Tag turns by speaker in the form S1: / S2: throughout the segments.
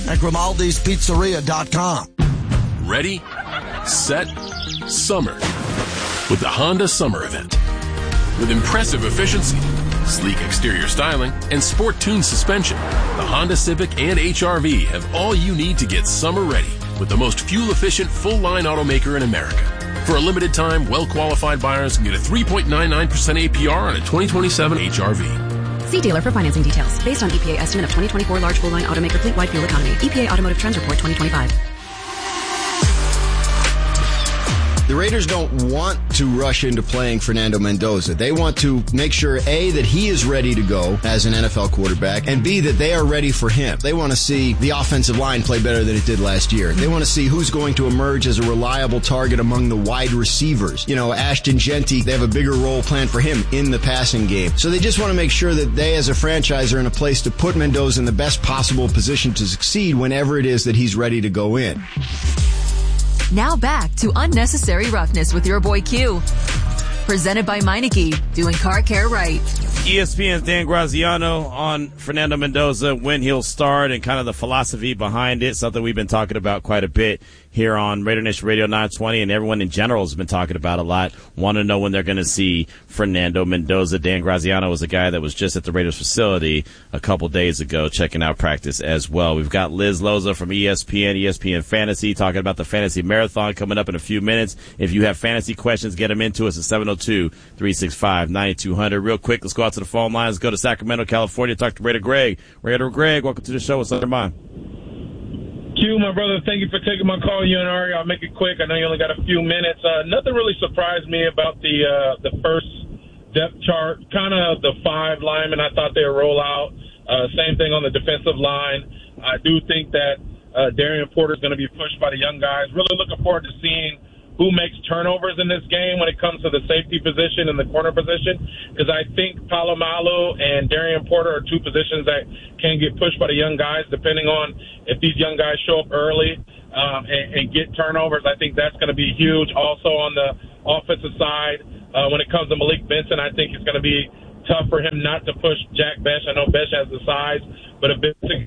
S1: at Grimaldi'sPizzeria.com.
S2: Ready, set, summer with the Honda Summer Event. With impressive efficiency, sleek exterior styling, and sport-tuned suspension, the Honda Civic and HR-V have all you need to get summer ready with the most fuel-efficient full-line automaker in America. For a limited time, well-qualified buyers can get a 3.99% APR on a 2027 HR-V.
S3: See dealer for financing details. Based on EPA estimate of 2024 large full-line automaker fleet-wide fuel economy. EPA Automotive Trends Report 2025.
S4: The Raiders don't want to rush into playing Fernando Mendoza. They want to make sure, A, that he is ready to go as an NFL quarterback, and B, that they are ready for him. They want to see the offensive line play better than it did last year. They want to see who's going to emerge as a reliable target among the wide receivers. You know, Ashton Genty, they have a bigger role planned for him in the passing game. So they just want to make sure that they, as a franchise, are in a place to put Mendoza in the best possible position to succeed whenever it is that he's ready to go in.
S5: Now back to Unnecessary Roughness with your boy Q. Presented by Meineke, doing car care right.
S6: ESPN's Dan Graziano on Fernando Mendoza, when he'll start, and kind of the philosophy behind it, something we've been talking about quite a bit here on Raider Nation Radio 920, and everyone in general has been talking about a lot. Want to know when they're going to see Fernando Mendoza. Dan Graziano was a guy that was just at the Raiders facility a couple days ago checking out practice as well. We've got Liz Loza from ESPN Fantasy, talking about the Fantasy Marathon coming up in a few minutes. If you have fantasy questions, get them into us at 702-365-9200. Real quick, let's go out to the phone lines. Go to Sacramento, California, talk to Raider Greg. Raider Greg, welcome to the show. What's on your mind?
S7: Q, my brother, thank you for taking my call. You and Ari, I'll make it quick. I know you only got a few minutes. Nothing really surprised me about the first depth chart. Kind of the 5 linemen, I thought they would roll out. Same thing on the defensive line. I do think that Darian Porter is going to be pushed by the young guys. Really looking forward to seeing who makes turnovers in this game when it comes to the safety position and the corner position, because I think Palomalu and Darian Porter are 2 positions that can get pushed by the young guys, depending on if these young guys show up early and get turnovers. I think that's going to be huge. Also on the offensive side, when it comes to Malik Benson, I think it's going to be tough for him not to push Jack Besh. I know Besh has the size, but if Benson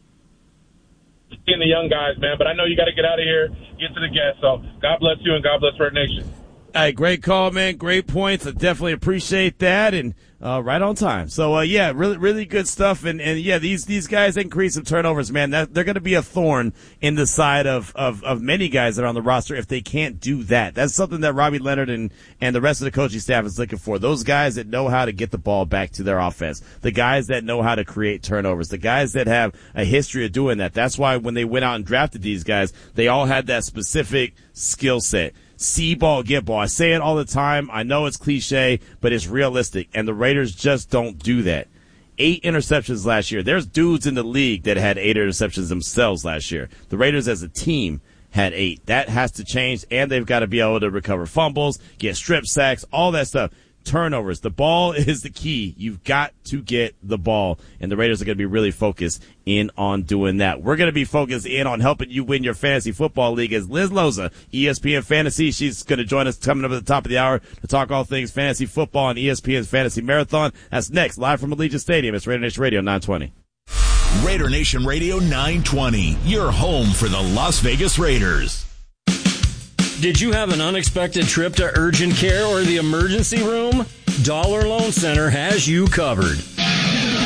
S7: in the young guys, man. But I know you got to get out of here, get to the guests. So God bless you and God bless Red Nation.
S6: Hey, great call, man. Great points. I definitely appreciate that, and right on time. So, yeah, really good stuff. And yeah, these guys increase some turnovers, man. They're going to be a thorn in the side of many guys that are on the roster if they can't do that. That's something that Robbie Leonard and the rest of the coaching staff is looking for. Those guys that know how to get the ball back to their offense. The guys that know how to create turnovers. The guys that have a history of doing that. That's why when they went out and drafted these guys, they all had that specific skill set. See ball, get ball. I say it all the time. I know it's cliche, but it's realistic. And the Raiders just don't do that. 8 interceptions last year. There's dudes in the league that had 8 interceptions themselves last year. The Raiders as a team had 8. That has to change, and they've got to be able to recover fumbles, get strip sacks, all that stuff. Turnovers. The ball is the key. You've got to get the ball, and the Raiders are going to be really focused in on doing that. We're going to be focused in on helping you win your fantasy football league as Liz Loza, ESPN Fantasy. She's going to join us coming up at the top of the hour to talk all things fantasy football on ESPN's Fantasy Marathon. That's next, live from Allegiant Stadium. It's Raider Nation Radio 920.
S8: Raider Nation Radio 920, your home for the Las Vegas Raiders.
S9: Did you have an unexpected trip to urgent care or the emergency room? Dollar Loan Center has you covered.